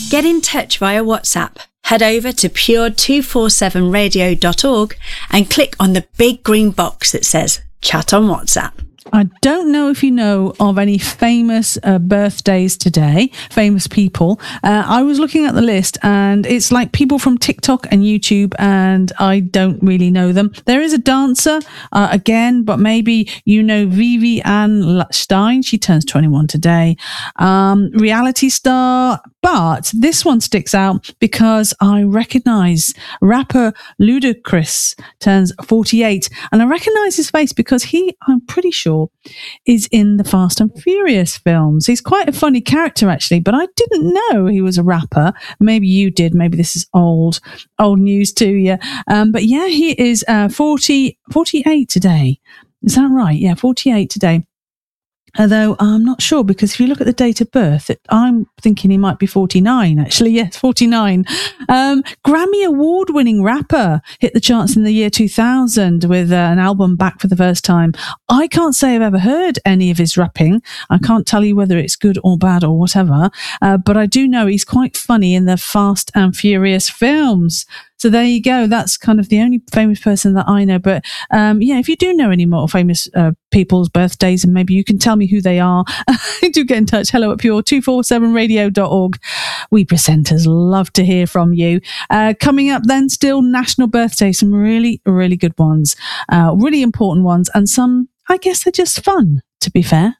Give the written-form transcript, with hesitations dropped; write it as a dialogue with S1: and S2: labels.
S1: Get in touch via WhatsApp. Head over to pure247radio.org and click on the big green box that says Chat on WhatsApp.
S2: I don't know if you know of any famous birthdays today, famous people. I was looking at the list and it's like people from TikTok and YouTube, and I don't really know them. There is a dancer again, but maybe you know Vivian Stein. She turns 21 today. Reality star. But this one sticks out because I recognize rapper Ludacris turns 48. And I recognize his face because I'm pretty sure, is in the Fast and Furious films. He's quite a funny character, actually, but I didn't know he was a rapper. Maybe you did. Maybe this is old news to you. But yeah, he is 48 today. Is that right? Yeah, 48 today. Although I'm not sure, because if you look at the date of birth, I'm thinking he might be 49, actually. Yes, 49. Grammy award-winning rapper hit the charts in the year 2000 with an album Back for the First Time. I can't say I've ever heard any of his rapping. I can't tell you whether it's good or bad or whatever, but I do know he's quite funny in the Fast and Furious films. So there you go. That's kind of the only famous person that I know. But yeah, if you do know any more famous people's birthdays, and maybe you can tell me who they are, do get in touch. Hello at pure247radio.org. We presenters love to hear from you. Coming up then, still national birthdays, some really, really good ones, really important ones, and some, I guess they're just fun, to be fair.